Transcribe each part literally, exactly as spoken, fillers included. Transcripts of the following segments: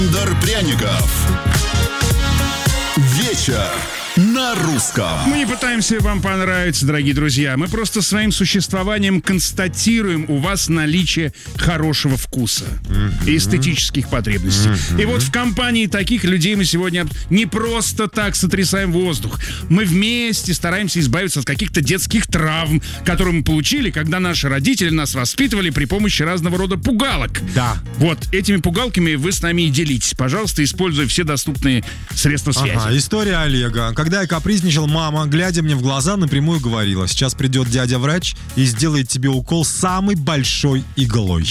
Дар пряников. Вечер на русском. Мы не пытаемся вам понравиться, дорогие друзья. Мы просто своим существованием констатируем у вас наличие хорошего вкуса mm-hmm. и эстетических потребностей. Mm-hmm. И вот в компании таких людей мы сегодня не просто так сотрясаем воздух. Мы вместе стараемся избавиться от каких-то детских травм, которые мы получили, когда наши родители нас воспитывали при помощи разного рода пугалок. Да. Вот этими пугалками вы с нами и делитесь. Пожалуйста, используя все доступные средства связи. Ага, история Олега. Когда я капризничал, мама, глядя мне в глаза, напрямую говорила: сейчас придет дядя-врач и сделает тебе укол самой большой иглой.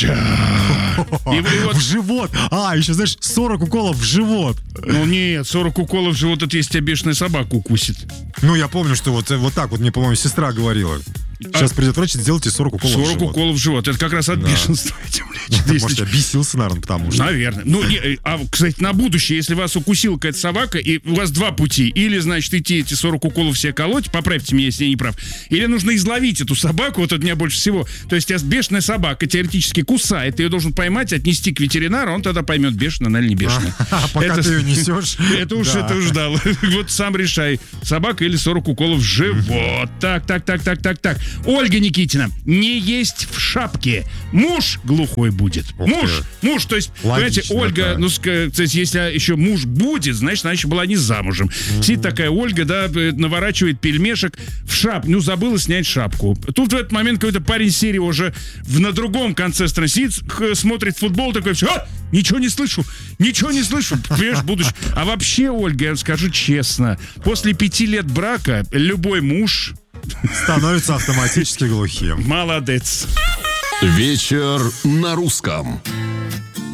В живот. А, еще, знаешь, сорок уколов в живот. Ну нет, сорок уколов в живот, это если тебя бешеная собака укусит. Ну, я помню, что вот, вот так вот мне, по-моему, сестра говорила. Сейчас а... придет врач и сделайте сорок уколов в живот. сорок уколов в живот. Это как раз от да. бешенства этим лечит. Может, я бесился, наверное, потому что. Наверное. Ну, и, а, кстати, на будущее, если вас укусила какая-то собака, и у вас два пути. Или, значит, идти эти сорок уколов все колоть, поправьте меня, если я не прав. Или нужно изловить эту собаку, вот это меня больше всего. То есть, если бешеная собака теоретически кусает, ты ее должен поймать, отнести к ветеринару, он тогда поймет, бешеная она или не бешеная. А пока ты ее несешь. Это уж, это уж да. Вот сам решай, собака или сорок уколов в живот. Так, так, так, так, так, так. Ольга Никитина. Не есть в шапке. Муж глухой будет. Ух муж, ты. муж, то есть, логично, понимаете, Ольга, да. ну, кстати, если еще муж будет, значит, она еще была не замужем. Mm-hmm. Сидит такая Ольга, да, наворачивает пельмешек в шапку, ну, забыла снять шапку. Тут в этот момент какой-то парень серии уже в, на другом конце страны сидит, смотрит футбол, такой, все, а, ничего не слышу, ничего не слышу, понимаешь, будущее. А вообще, Ольга, я вам скажу честно, после пяти лет брака любой муж становится автоматически глухим. Молодец. Вечер на русском.